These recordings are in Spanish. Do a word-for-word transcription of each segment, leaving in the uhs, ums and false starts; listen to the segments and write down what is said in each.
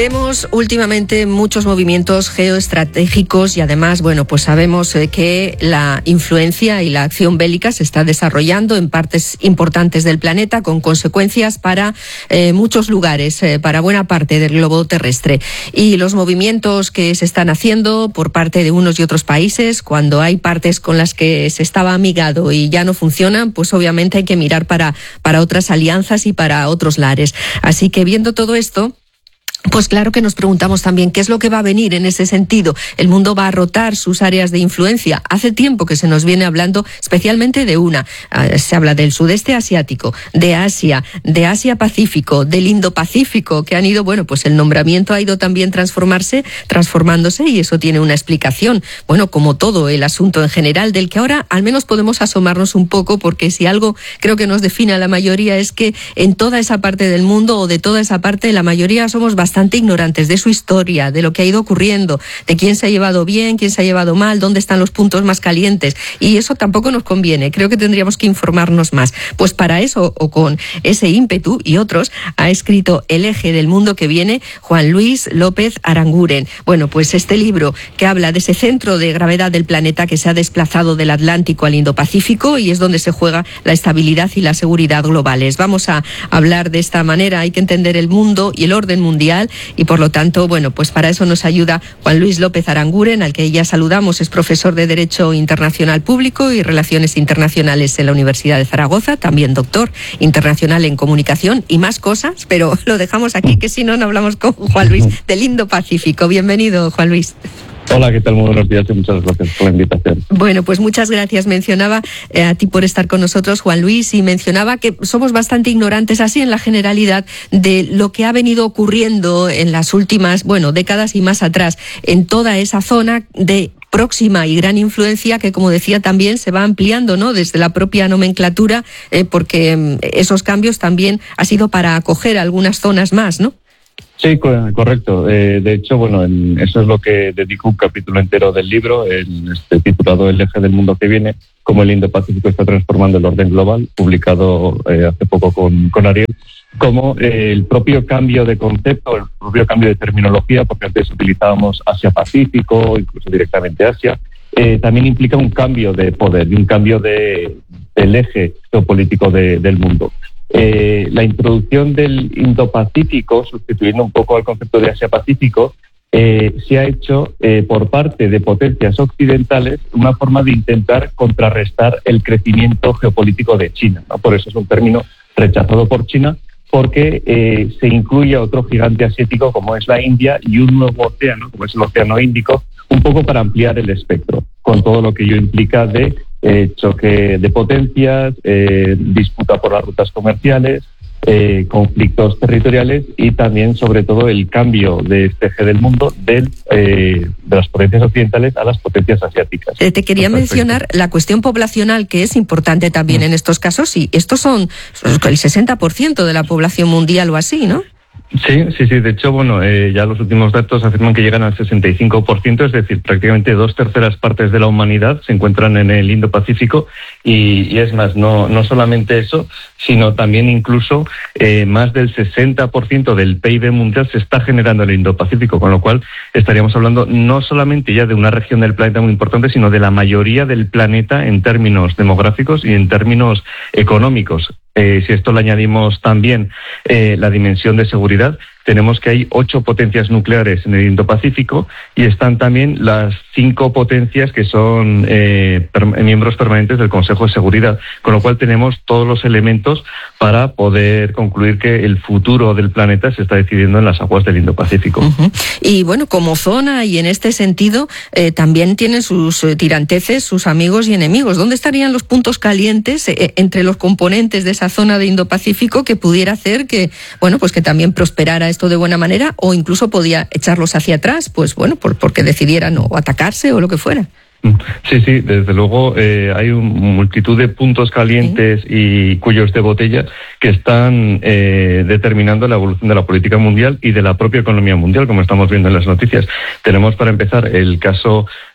Vemos últimamente muchos movimientos geoestratégicos y además, bueno, pues sabemos eh, que la influencia y la acción bélica se está desarrollando en partes importantes del planeta con consecuencias para eh, muchos lugares, eh, para buena parte del globo terrestre. Y los movimientos que se están haciendo por parte de unos y otros países, cuando hay partes con las que se estaba amigado y ya no funcionan, pues obviamente hay que mirar para, para otras alianzas y para otros lares. Así que viendo todo esto, pues claro que nos preguntamos también qué es lo que va a venir en ese sentido. El mundo va a rotar sus áreas de influencia. Hace tiempo que se nos viene hablando especialmente de una. Uh, se habla del sudeste asiático, de Asia, de Asia-Pacífico, del Indo-Pacífico, que han ido, bueno, pues el nombramiento ha ido también transformarse, transformándose y eso tiene una explicación. Bueno, como todo el asunto en general, del que ahora al menos podemos asomarnos un poco, porque si algo creo que nos define a la mayoría es que en toda esa parte del mundo o de toda esa parte la mayoría somos bastante bastante ignorantes de su historia, de lo que ha ido ocurriendo, de quién se ha llevado bien, quién se ha llevado mal, dónde están los puntos más calientes, y eso tampoco nos conviene. Creo que tendríamos que informarnos más. Pues para eso, o con ese ímpetu y otros, ha escrito El eje del mundo que viene Juan Luis López Aranguren. Bueno, pues este libro que habla de ese centro de gravedad del planeta que se ha desplazado del Atlántico al Indo-Pacífico y es donde se juega la estabilidad y la seguridad globales. Vamos a hablar de esta manera. Hay que entender el mundo y el orden mundial y por lo tanto, bueno, pues para eso nos ayuda Juan Luis López Aranguren, al que ya saludamos. Es profesor de Derecho Internacional Público y Relaciones Internacionales en la Universidad de Zaragoza, también doctor internacional en comunicación y más cosas, pero lo dejamos aquí, que si no, no hablamos con Juan Luis del Indo-Pacífico. Bienvenido, Juan Luis. Hola, ¿qué tal? Muy buenos días y muchas gracias por la invitación. Bueno, pues muchas gracias. Mencionaba eh, a ti por estar con nosotros, Juan Luis, y mencionaba que somos bastante ignorantes así en la generalidad de lo que ha venido ocurriendo en las últimas, bueno, décadas y más atrás en toda esa zona de próxima y gran influencia que, como decía, también se va ampliando, ¿no?, desde la propia nomenclatura, eh, porque eh, esos cambios también ha sido para acoger algunas zonas más, ¿no? Sí, correcto. Eh, de hecho, bueno, en, eso es lo que dedico un capítulo entero del libro, en este, titulado El eje del mundo que viene, cómo el Indo-Pacífico está transformando el orden global, publicado eh, hace poco con, con Ariel, como eh, el propio cambio de concepto, el propio cambio de terminología, porque antes utilizábamos Asia-Pacífico, incluso directamente Asia, eh, también implica un cambio de poder y un cambio de, del eje geopolítico de, del mundo. Eh, la introducción del Indo-Pacífico, sustituyendo un poco al concepto de Asia-Pacífico, eh, se ha hecho eh, por parte de potencias occidentales una forma de intentar contrarrestar el crecimiento geopolítico de China, ¿no? Por eso es un término rechazado por China, porque eh, se incluye a otro gigante asiático como es la India y un nuevo océano, como es el Océano Índico, un poco para ampliar el espectro, con todo lo que ello implica de eh, choque de potencias, eh, disputa por las rutas comerciales, eh, conflictos territoriales y también, sobre todo, el cambio de este eje del mundo del, eh, de las potencias occidentales a las potencias asiáticas. Eh, te quería mencionar la cuestión poblacional, que es importante también mm. en estos casos, y estos son el sesenta por ciento de la población mundial o así, ¿no? Sí, sí, sí. De hecho, bueno, eh, ya los últimos datos afirman que llegan al sesenta y cinco por ciento, es decir, prácticamente dos terceras partes de la humanidad se encuentran en el Indo-Pacífico y, y es más, no, no solamente eso, sino también incluso eh, más del sesenta por ciento del P I B mundial se está generando en el Indo-Pacífico, con lo cual estaríamos hablando no solamente ya de una región del planeta muy importante, sino de la mayoría del planeta en términos demográficos y en términos económicos. Eh, si esto le añadimos también eh, la dimensión de seguridad, tenemos que hay ocho potencias nucleares en el Indo-Pacífico y están también las cinco potencias que son eh, per- miembros permanentes del Consejo de Seguridad, con lo cual tenemos todos los elementos para poder concluir que el futuro del planeta se está decidiendo en las aguas del Indo-Pacífico. Uh-huh. Y bueno, como zona y en este sentido, eh, también tienen sus eh, tiranteces, sus amigos y enemigos. ¿Dónde estarían los puntos calientes eh, entre los componentes de esa zona de Indo-Pacífico que pudiera hacer que, bueno, pues que también prosperara esto de buena manera, o incluso podía echarlos hacia atrás, pues bueno, por, porque decidieran o atacarse o lo que fuera? Sí, sí, desde luego eh, hay una multitud de puntos calientes ¿Sí? y cuellos de botella que están eh, determinando la evolución de la política mundial y de la propia economía mundial, como estamos viendo en las noticias. Tenemos, para empezar, el caso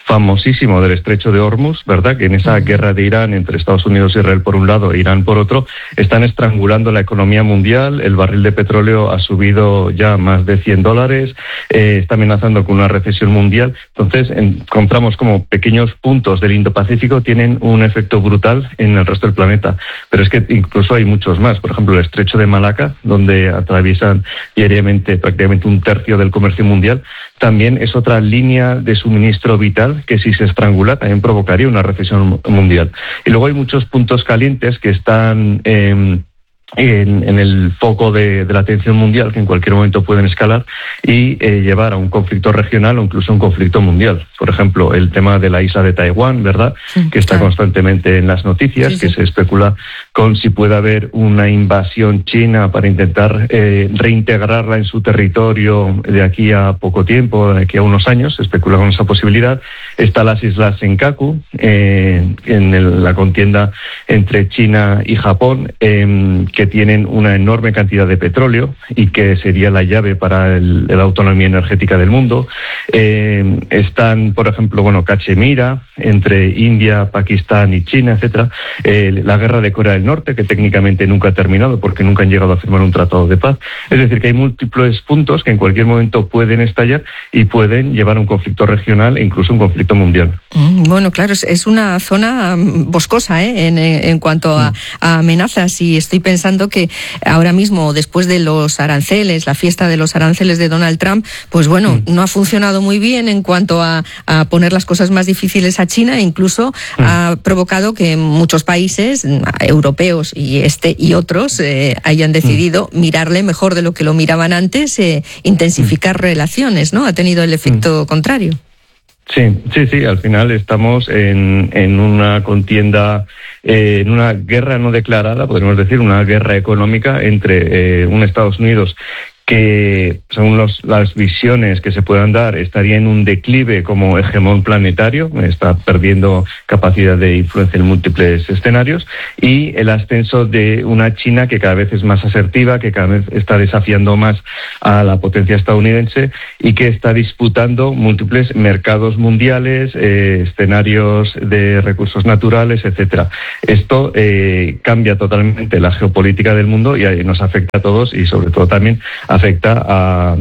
famosísimo del estrecho de Hormuz, ¿verdad? Que en esa guerra de Irán entre Estados Unidos e Israel por un lado e Irán por otro, están estrangulando la economía mundial. El barril de petróleo ha subido ya más de cien dólares, eh, está amenazando con una recesión mundial. Entonces, encontramos como pequeños puntos del Indo-Pacífico tienen un efecto brutal en el resto del planeta. Pero es que incluso hay muchos más. Por ejemplo, el estrecho de Malaca, donde atraviesan diariamente prácticamente un tercio del comercio mundial, también es otra línea de suministro vital que, si se estrangula, también provocaría una recesión mundial. Y luego hay muchos puntos calientes que están eh, En, en el foco de, de la atención mundial, que en cualquier momento pueden escalar y eh, llevar a un conflicto regional o incluso un conflicto mundial. Por ejemplo, el tema de la isla de Taiwán, ¿verdad? Sí, que está claro. constantemente en las noticias, sí, que sí. se especula con si puede haber una invasión china para intentar eh, reintegrarla en su territorio de aquí a poco tiempo, de aquí a unos años. Se especula con esa posibilidad. Está las islas Senkaku, eh, en el, la contienda entre China y Japón, eh, que tienen una enorme cantidad de petróleo y que sería la llave para el, la autonomía energética del mundo. Eh, están, por ejemplo, bueno, Cachemira, entre India, Pakistán y China, etcétera. Eh, la guerra de Corea del Norte, que técnicamente nunca ha terminado porque nunca han llegado a firmar un tratado de paz. Es decir, que hay múltiples puntos que en cualquier momento pueden estallar y pueden llevar a un conflicto regional e incluso un conflicto mundial. Bueno, claro, es una zona boscosa, ¿eh? en, en cuanto a, a amenazas, y estoy pensando que ahora mismo, después de los aranceles, la fiesta de los aranceles de Donald Trump, pues bueno, mm. no ha funcionado muy bien en cuanto a, a poner las cosas más difíciles a China, e incluso mm. ha provocado que muchos países europeos y este y otros eh, hayan decidido mm. mirarle mejor de lo que lo miraban antes, eh, intensificar mm. relaciones, ¿no? Ha tenido el efecto mm. contrario. Sí, sí, sí, al final estamos en, en una contienda, eh, en una guerra no declarada, podríamos decir, una guerra económica entre eh, un Estados Unidos que, según los, las visiones que se puedan dar, estaría en un declive como hegemón planetario, está perdiendo capacidad de influencia en múltiples escenarios, y el ascenso de una China que cada vez es más asertiva, que cada vez está desafiando más a la potencia estadounidense y que está disputando múltiples mercados mundiales, eh, escenarios de recursos naturales, etcétera. Esto eh, cambia totalmente la geopolítica del mundo y ahí nos afecta a todos, y sobre todo también a afecta a,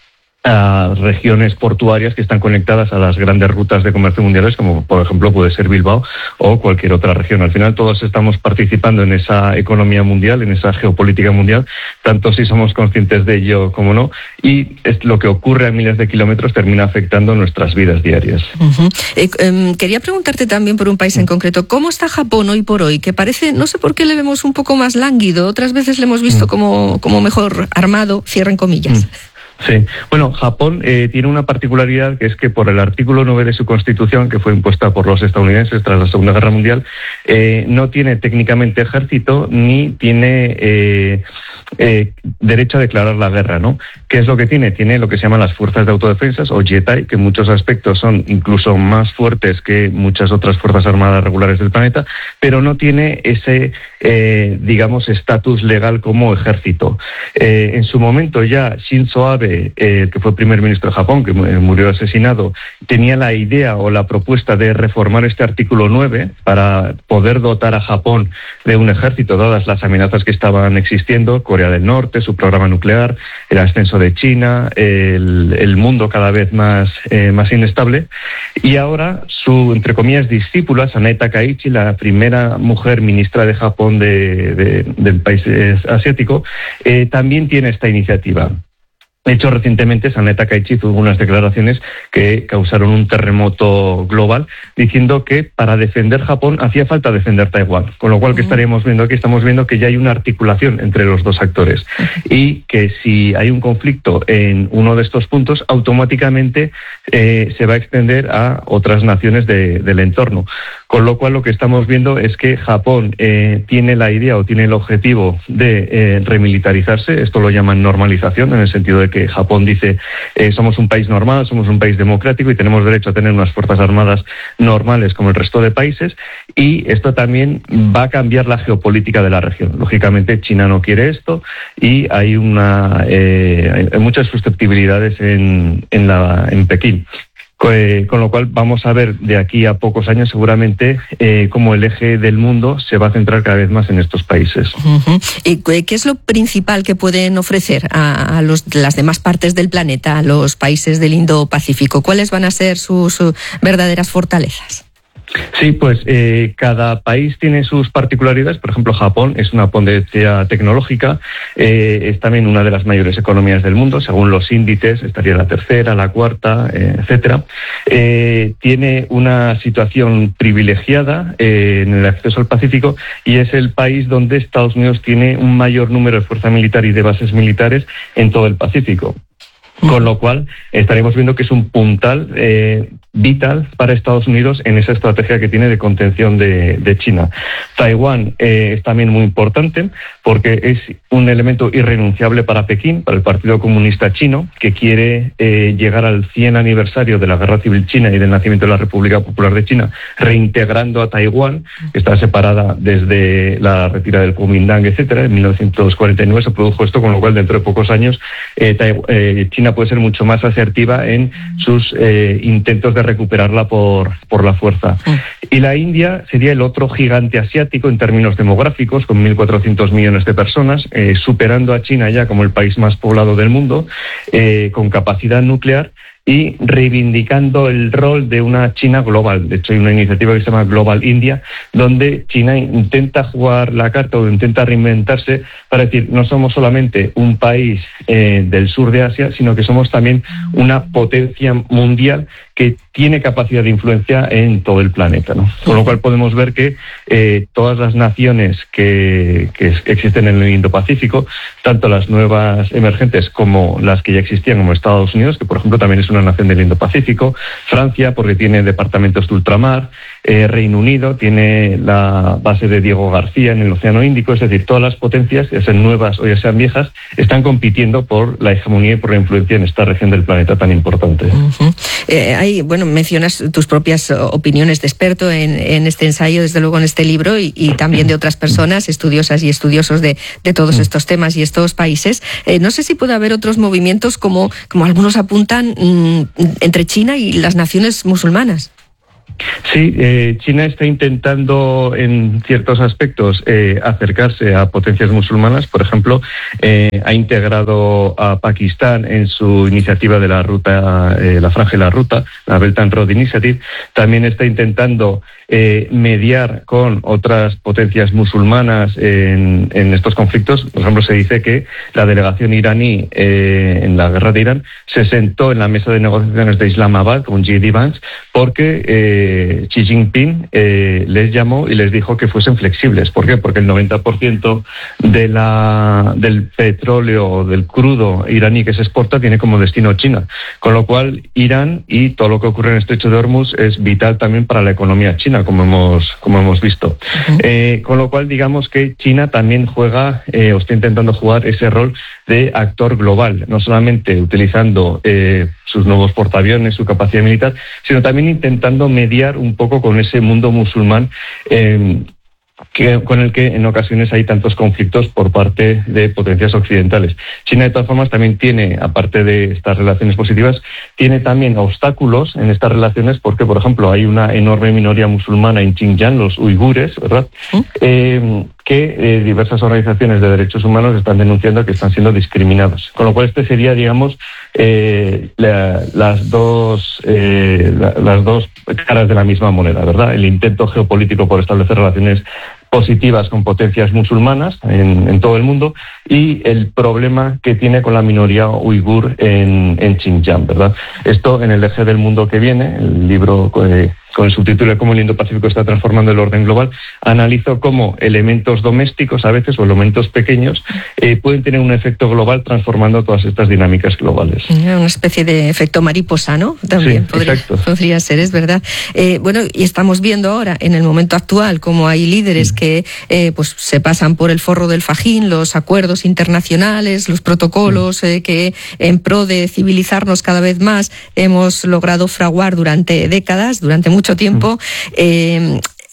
a regiones portuarias que están conectadas a las grandes rutas de comercio mundiales, como por ejemplo puede ser Bilbao o cualquier otra región. Al final todos estamos participando en esa economía mundial, en esa geopolítica mundial, tanto si somos conscientes de ello como no, y es lo que ocurre a miles de kilómetros termina afectando nuestras vidas diarias. Uh-huh. Eh, eh, quería preguntarte también por un país en concreto. ¿Cómo está Japón hoy por hoy? Que parece, no sé por qué le vemos un poco más lánguido, otras veces le hemos visto uh-huh. como, como mejor armado, cierren comillas. Uh-huh. Sí, bueno, Japón eh, tiene una particularidad, que es que por el artículo nueve de su constitución, que fue impuesta por los estadounidenses tras la Segunda Guerra Mundial, eh, no tiene técnicamente ejército ni tiene eh, eh, derecho a declarar la guerra, ¿no? ¿Qué es lo que tiene? Tiene lo que se llaman las fuerzas de autodefensas o Jetai, que en muchos aspectos son incluso más fuertes que muchas otras fuerzas armadas regulares del planeta, pero no tiene ese, eh, digamos, estatus legal como ejército. Eh, en su momento ya Shinzo Abe, Eh, que fue primer ministro de Japón, que murió asesinado, tenía la idea o la propuesta de reformar este artículo nueve para poder dotar a Japón de un ejército, dadas las amenazas que estaban existiendo, Corea del Norte, su programa nuclear, el ascenso de China, el, el mundo cada vez más, eh, más inestable. Y ahora su, entre comillas, discípula, Sanae Takaichi, la primera mujer ministra de Japón de, de, del país asiático, eh, también tiene esta iniciativa. De hecho, recientemente Sanae Takaichi tuvo unas declaraciones que causaron un terremoto global, diciendo que para defender Japón hacía falta defender Taiwán. Con lo cual, ¿qué estaríamos viendo aquí? Estamos viendo que ya hay una articulación entre los dos actores y que si hay un conflicto en uno de estos puntos, automáticamente eh, se va a extender a otras naciones de, del entorno. Con lo cual, lo que estamos viendo es que Japón eh, tiene la idea o tiene el objetivo de eh, remilitarizarse. Esto lo llaman normalización, en el sentido de que Japón dice eh, somos un país normal, somos un país democrático y tenemos derecho a tener unas fuerzas armadas normales como el resto de países, y esto también va a cambiar la geopolítica de la región. Lógicamente China no quiere esto y hay una eh, hay muchas susceptibilidades en, en, la, en Pekín. Eh, con lo cual vamos a ver de aquí a pocos años seguramente eh, cómo el eje del mundo se va a centrar cada vez más en estos países. Uh-huh. ¿Y qué es lo principal que pueden ofrecer a, a los, las demás partes del planeta, a los países del Indo-Pacífico? ¿Cuáles van a ser sus, sus verdaderas fortalezas? Sí, pues eh, cada país tiene sus particularidades. Por ejemplo, Japón es una potencia tecnológica, eh, es también una de las mayores economías del mundo, según los índices, estaría la tercera, la cuarta, eh, etcétera. Eh, tiene una situación privilegiada eh, en el acceso al Pacífico y es el país donde Estados Unidos tiene un mayor número de fuerza militar y de bases militares en todo el Pacífico. Con lo cual, estaremos viendo que es un puntal eh, vital para Estados Unidos en esa estrategia que tiene de contención de, de China. Taiwán eh, es también muy importante porque es un elemento irrenunciable para Pekín, para el Partido Comunista Chino, que quiere eh, llegar al cien aniversario de la Guerra Civil China y del nacimiento de la República Popular de China, reintegrando a Taiwán, que está separada desde la retirada del Kuomintang, etcétera. En mil novecientos cuarenta y nueve se produjo esto, con lo cual dentro de pocos años eh, Taiw- eh, China puede ser mucho más asertiva en sus eh, intentos de recuperarla por, por la fuerza. Y la India sería el otro gigante asiático en términos demográficos, con mil cuatrocientos millones de personas, eh, superando a China ya como el país más poblado del mundo, eh, con capacidad nuclear y reivindicando el rol de una China global. De hecho, hay una iniciativa que se llama Global India, donde China intenta jugar la carta o intenta reinventarse para decir, no somos solamente un país eh, del sur de Asia, sino que somos también una potencia mundial que tiene capacidad de influencia en todo el planeta, ¿no? Con lo cual podemos ver que eh, todas las naciones que, que existen en el Indo-Pacífico, tanto las nuevas emergentes como las que ya existían, como Estados Unidos, que por ejemplo también es una nación del Indo-Pacífico, Francia porque tiene departamentos de ultramar, eh, Reino Unido tiene la base de Diego García en el Océano Índico, es decir, todas las potencias, ya sean nuevas o ya sean viejas, están compitiendo por la hegemonía y por la influencia en esta región del planeta tan importante. Uh-huh. Eh, hay, bueno, mencionas tus propias opiniones de experto en, en este ensayo, desde luego en este libro, y, y también de otras personas, estudiosas y estudiosos de, de todos estos temas y estos países. Eh, no sé si puede haber otros movimientos como, como algunos apuntan mmm, entre China y las naciones musulmanas. Sí, eh, China está intentando en ciertos aspectos eh, acercarse a potencias musulmanas. Por ejemplo, eh, ha integrado a Pakistán en su iniciativa de la ruta, eh, la franja y la ruta, la Belt and Road Initiative. También está intentando eh, mediar con otras potencias musulmanas en, en estos conflictos. Por ejemplo, se dice que la delegación iraní eh, en la guerra de Irán se sentó en la mesa de negociaciones de Islamabad con J D Vance porque eh, Xi Jinping eh, les llamó y les dijo que fuesen flexibles. ¿Por qué? Porque el noventa por ciento de la, del petróleo, del crudo iraní que se exporta tiene como destino China. Con lo cual, Irán y todo lo que ocurre en el Estrecho de Hormuz es vital también para la economía china, como hemos, como hemos visto. Uh-huh. Eh, con lo cual, digamos que China también juega, eh, o está intentando jugar ese rol de actor global, no solamente utilizando eh, sus nuevos portaaviones, su capacidad militar, sino también intentando mediar un poco con ese mundo musulmán eh, que, con el que en ocasiones hay tantos conflictos por parte de potencias occidentales. China, de todas formas, también tiene, aparte de estas relaciones positivas, tiene también obstáculos en estas relaciones porque, por ejemplo, hay una enorme minoría musulmana en Xinjiang, los uigures, ¿verdad?, ¿Mm? eh, que eh, diversas organizaciones de derechos humanos están denunciando que están siendo discriminados. Con lo cual, este sería, digamos, eh, la, las dos eh, la, las dos caras de la misma moneda, ¿verdad? El intento geopolítico por establecer relaciones positivas con potencias musulmanas en, en todo el mundo y el problema que tiene con la minoría uigur en, en Xinjiang, ¿verdad? Esto en el eje del mundo que viene, el libro eh, con el subtítulo de cómo el Indo-Pacífico está transformando el orden global, analizo cómo elementos domésticos a veces o elementos pequeños eh, pueden tener un efecto global transformando todas estas dinámicas globales. Una especie de efecto mariposa, ¿no? También sí, podría, podría ser, es verdad. Eh, bueno, y estamos viendo ahora, en el momento actual, cómo hay líderes que eh, pues se pasan por el forro del fajín, los acuerdos internacionales, los protocolos eh, que en pro de civilizarnos cada vez más hemos logrado fraguar durante décadas, durante mucho tiempo. Eh,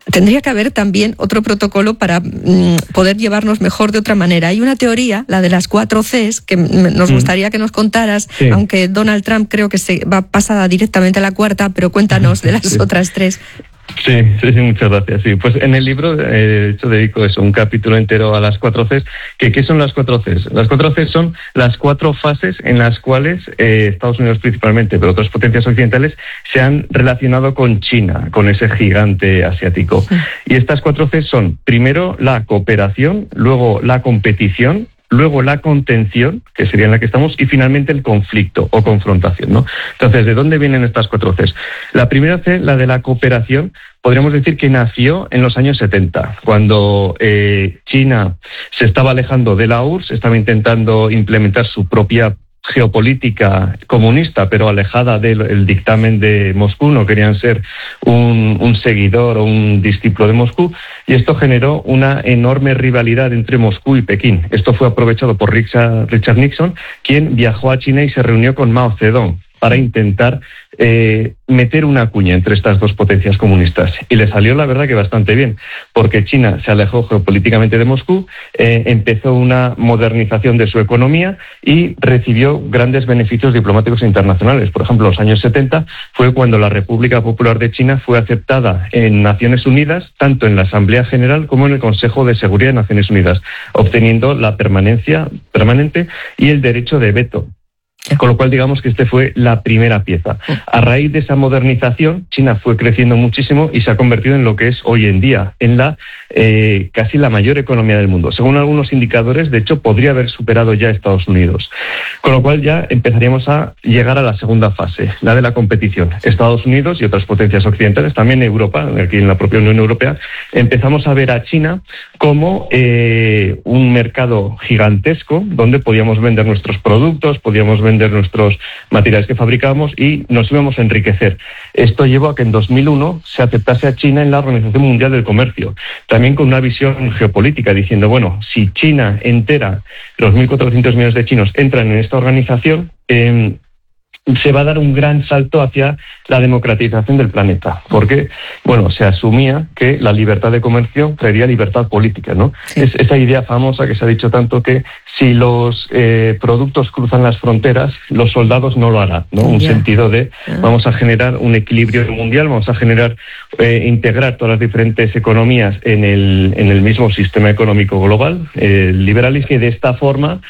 Tendría que haber también otro protocolo para mm, poder llevarnos mejor de otra manera. Hay una teoría, la de las cuatro Cs, que nos gustaría que nos contaras, sí. aunque Donald Trump creo que se va pasada directamente a la cuarta, pero cuéntanos de las sí. otras tres. Sí, sí, sí, muchas gracias. Sí, pues en el libro, eh, de hecho, dedico eso, un capítulo entero a las cuatro Cs. ¿Qué, qué son las cuatro Cs? Las cuatro Cs son las cuatro fases en las cuales eh, Estados Unidos principalmente, pero otras potencias occidentales, se han relacionado con China, con ese gigante asiático. Sí. Y estas cuatro Cs son, primero, la cooperación, luego la competición, luego la contención, que sería en la que estamos, y finalmente el conflicto o confrontación, ¿no? Entonces, ¿de dónde vienen estas cuatro Cs? La primera C, la de la cooperación, podríamos decir que nació en los años setenta, cuando eh, China se estaba alejando de la U R S S, estaba intentando implementar su propia geopolítica comunista, pero alejada del dictamen de Moscú, no querían ser un, un seguidor o un discípulo de Moscú, y esto generó una enorme rivalidad entre Moscú y Pekín. Esto fue aprovechado por Richard, Richard Nixon, quien viajó a China y se reunió con Mao Zedong para intentar eh, meter una cuña entre estas dos potencias comunistas. Y le salió, la verdad, que bastante bien, porque China se alejó geopolíticamente de Moscú, eh, empezó una modernización de su economía y recibió grandes beneficios diplomáticos internacionales. Por ejemplo, en los años setenta fue cuando la República Popular de China fue aceptada en Naciones Unidas, tanto en la Asamblea General como en el Consejo de Seguridad de Naciones Unidas, obteniendo la permanencia permanente y el derecho de veto. Con lo cual, digamos que este fue la primera pieza. A raíz de esa modernización, China fue creciendo muchísimo y se ha convertido en lo que es hoy en día, en la eh, casi la mayor economía del mundo. Según algunos indicadores, de hecho, podría haber superado ya a Estados Unidos. Con lo cual ya empezaríamos a llegar a la segunda fase, la de la competición. Estados Unidos y otras potencias occidentales, también Europa, aquí en la propia Unión Europea, empezamos a ver a China como eh, un mercado gigantesco donde podíamos vender nuestros productos, podíamos vender vender nuestros materiales que fabricábamos y nos íbamos a enriquecer. Esto llevó a que en dos mil uno se aceptase a China en la Organización Mundial del Comercio, también con una visión geopolítica, diciendo, bueno, si China entera, los mil cuatrocientos millones de chinos entran en esta organización, eh, se va a dar un gran salto hacia la democratización del planeta, porque, bueno, se asumía que la libertad de comercio traería libertad política, ¿no? Sí. Es esa idea famosa que se ha dicho tanto que si los eh, productos cruzan las fronteras, los soldados no lo harán, ¿no? Un yeah. sentido de yeah. vamos a generar un equilibrio mundial, vamos a generar, eh, integrar todas las diferentes economías en el, en el mismo sistema económico global, eh, liberalismo, y de esta forma